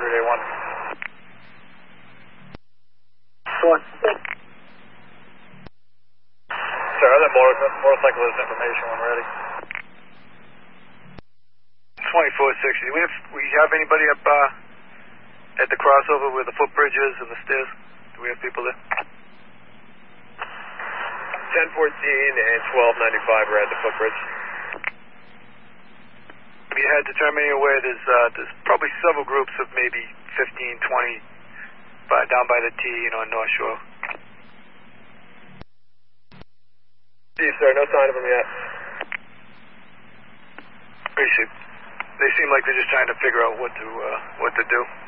Day 1. One. Sir, that motorcycle is information when ready. 2460. We have anybody up at the crossover where the footbridges and the stairs? Do we have people there? 1014 and 1295 are at the footbridge. We had determined anywhere there's probably several groups of maybe 15, 20 down by the T, on North Shore. Steve, sir, no sign of them yet. Appreciate it. They seem like they're just trying to figure out what to do.